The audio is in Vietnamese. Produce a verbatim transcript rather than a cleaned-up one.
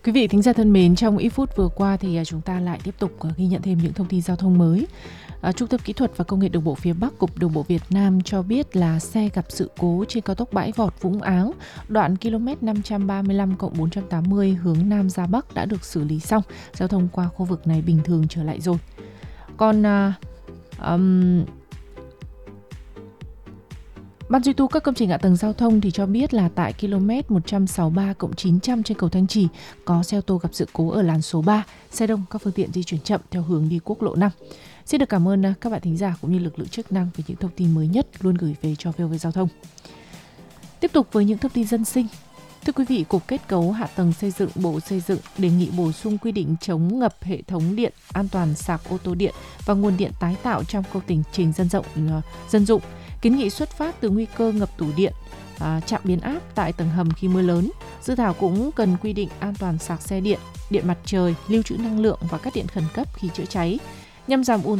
Quý vị thính giả thân mến, trong ít phút vừa qua thì chúng ta lại tiếp tục ghi nhận thêm những thông tin giao thông mới. À, Trung tâm Kỹ thuật và Công nghệ Đường bộ phía Bắc, Cục Đường bộ Việt Nam cho biết là xe gặp sự cố trên cao tốc Bãi Vọt Vũng Áng, đoạn km năm trăm ba mươi lăm cộng bốn trăm tám mươi hướng Nam ra Bắc đã được xử lý xong. Giao thông qua khu vực này bình thường trở lại rồi. Còn à, um, Ban duy tu các công trình hạ tầng giao thông thì cho biết là tại km một trăm sáu mươi ba cộng chín trăm trên cầu Thanh Trì có xe ô tô gặp sự cố ở làn số ba, xe đông các phương tiện di chuyển chậm theo hướng đi quốc lộ năm. Xin được cảm ơn các bạn thính giả cũng như lực lượng chức năng về những thông tin mới nhất luôn gửi về cho vê o vê Giao thông. Tiếp tục với những thông tin dân sinh. Thưa quý vị, Cục Kết cấu Hạ tầng Xây dựng Bộ Xây dựng đề nghị bổ sung quy định chống ngập hệ thống điện, an toàn sạc ô tô điện và nguồn điện tái tạo trong công trình dân rộng dân dụng. Kiến nghị xuất phát từ nguy cơ ngập tủ điện, à, trạm biến áp tại tầng hầm khi mưa lớn. Dự thảo cũng cần quy định an toàn sạc xe điện, điện mặt trời, lưu trữ năng lượng và các điện khẩn cấp khi chữa cháy, nhằm giảm ùn